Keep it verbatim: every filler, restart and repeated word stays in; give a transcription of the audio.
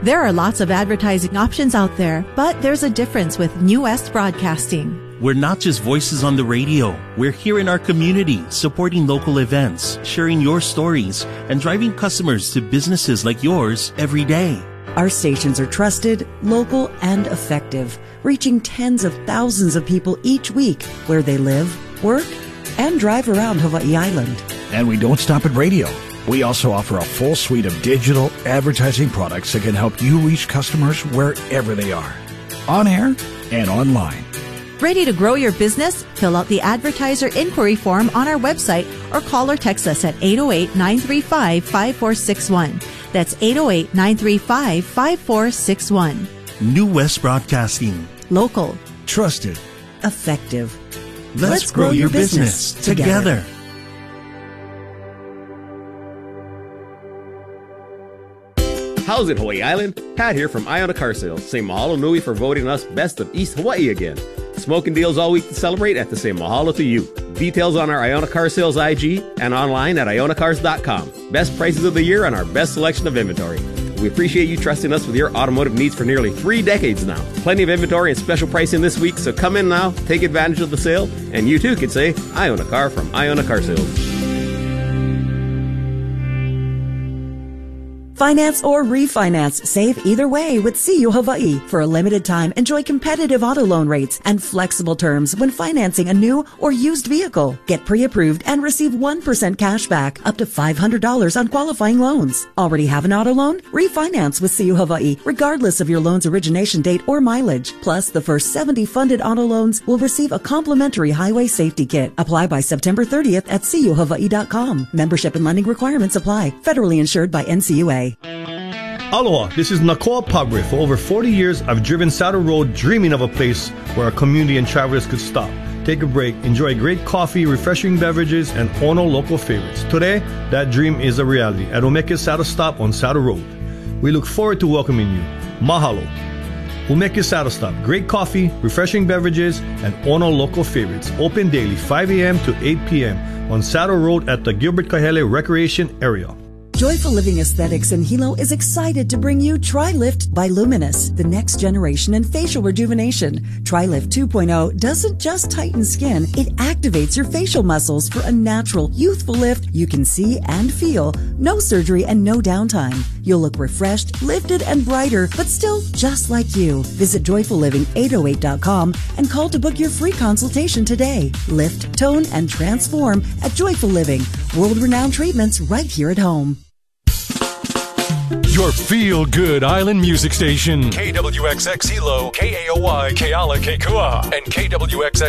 There are lots of advertising options out there, but there's a difference with New West Broadcasting. We're not just voices on the radio. We're here in our community, supporting local events, sharing your stories, and driving customers to businesses like yours every day. Our stations are trusted, local, and effective, reaching tens of thousands of people each week where they live, work, and drive around Hawaii Island. And we don't stop at radio. We also offer a full suite of digital advertising products that can help you reach customers wherever they are, on air and online. Ready to grow your business? Fill out the advertiser inquiry form on our website or call or text us at eight oh eight, nine three five, five four six one. That's eight oh eight, nine three five, five four six one. New West Broadcasting. Local. Trusted. Effective. Let's, Let's grow, grow your business, business together. together. How's it, Hawaii Island? Pat here from Iona Car Sales. Say mahalo nui for voting us Best of East Hawaii again. Smoking deals all week to celebrate at the Say Mahalo to you. Details on our Iona Car Sales I G and online at iona cars dot com. Best prices of the year on our best selection of inventory. We appreciate you trusting us with your automotive needs for nearly three decades now. Plenty of inventory and special pricing this week, so come in now, take advantage of the sale, and you too can say, I own a car from Iona Car Sales. Finance or refinance, save either way with C U Hawaii. For a limited time, enjoy competitive auto loan rates and flexible terms when financing a new or used vehicle. Get pre-approved and receive one percent cash back up to five hundred dollars on qualifying loans. Already have an auto loan? Refinance with C U Hawaii, regardless of your loan's origination date or mileage. Plus, the first seventy funded auto loans will receive a complimentary highway safety kit. Apply by September thirtieth at c u hawaii dot com. Membership and lending requirements apply. Federally insured by N C U A. Aloha, this is Nakoa Pabre. For over forty years, I've driven Saddle Road dreaming of a place where our community and travelers could stop, take a break, enjoy great coffee, refreshing beverages, and honor local favorites. Today, that dream is a reality at Umeke Saddle Stop on Saddle Road. We look forward to welcoming you. Mahalo. Umeke Saddle Stop. Great coffee, refreshing beverages, and honor local favorites. Open daily five a.m. to eight p.m. on Saddle Road at the Gilbert Kahele Recreation Area. Joyful Living Aesthetics in Hilo is excited to bring you TriLift by Luminous, the next generation in facial rejuvenation. TriLift two point oh doesn't just tighten skin, it activates your facial muscles for a natural, youthful lift you can see and feel. No surgery and no downtime. You'll look refreshed, lifted, and brighter, but still just like you. Visit joyful living eight oh eight dot com and call to book your free consultation today. Lift, tone, and transform at Joyful Living. World-renowned treatments right here at home. Your feel-good island music station. K W X X Hilo, K A O Y, Keala, Kekua, and K W X X